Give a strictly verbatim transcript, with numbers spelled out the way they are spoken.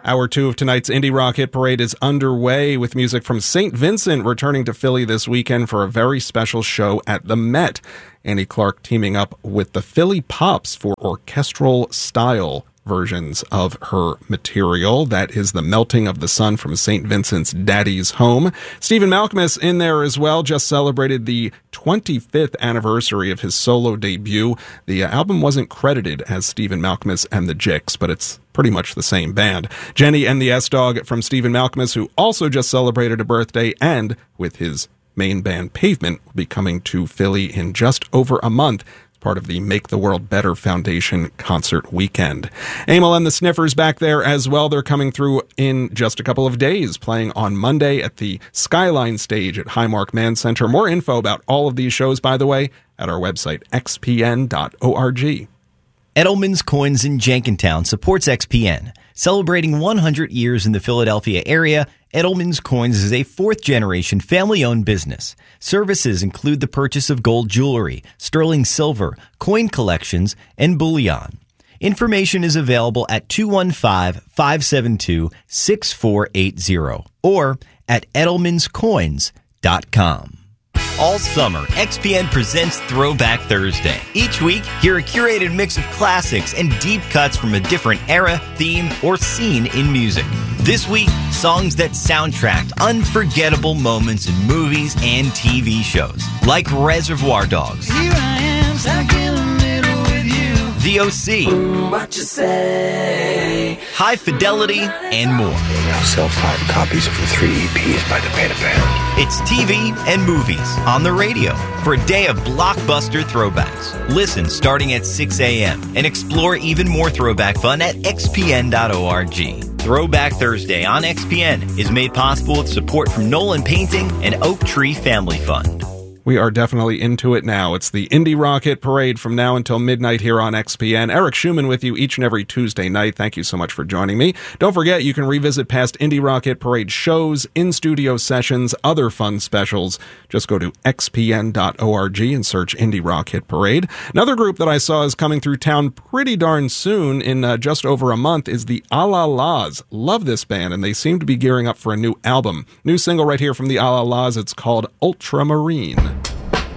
Hour two of tonight's Indie Rock Hit Parade is underway with music from Saint Vincent returning to Philly this weekend for a very special show at the Met. Annie Clark teaming up with the Philly Pops for orchestral style versions of her material. That is The Melting of the Sun from Saint Vincent's Daddy's Home. Stephen Malkmus in there as well, just celebrated the twenty-fifth anniversary of his solo debut. The uh, album wasn't credited as Stephen Malkmus and the Jicks, but it's pretty much the same band. Jenny and the S-Dog from Stephen Malkmus, who also just celebrated a birthday, and with his main band Pavement, will be coming to Philly in just over a month, part of the Make the World Better Foundation concert weekend. Amyl and the Sniffers back there as well. They're coming through in just a couple of days, playing on Monday at the Skyline stage at Highmark Mann Center. More info about all of these shows, by the way, at our website, x p n dot org. Edelman's Coins in Jenkintown supports X P N. Celebrating one hundred years in the Philadelphia area, Edelman's Coins is a fourth-generation family-owned business. Services include the purchase of gold jewelry, sterling silver, coin collections, and bullion. Information is available at two one five, five seven two, six four eight zero or at edelmans coins dot com. All summer, X P N presents Throwback Thursday. Each week, hear a curated mix of classics and deep cuts from a different era, theme, or scene in music. This week, songs that soundtracked unforgettable moments in movies and T V shows, like Reservoir Dogs, Here I am, stuck in the middle with you. The O C, Mm, what you say? High Fidelity, and more. I'll sell five copies of the three E Ps by the pay to pound. It's T V and movies on the radio for a day of blockbuster throwbacks. Listen starting at six a.m. and explore even more throwback fun at x p n dot org. Throwback Thursday on X P N is made possible with support from Nolan Painting and Oak Tree Family Fund. We are definitely into it now. It's the Indie Rock Hit Parade from now until midnight here on X P N. Eric Schumann with you each and every Tuesday night. Thank you so much for joining me. Don't forget, you can revisit past Indie Rock Hit Parade shows, in-studio sessions, other fun specials. Just go to x p n dot org and search Indie Rock Hit Parade. Another group that I saw is coming through town pretty darn soon, in uh, just over a month, is the A-La-Las. Love this band, and they seem to be gearing up for a new album. New single right here from the A-La-Las. It's called Ultramarine.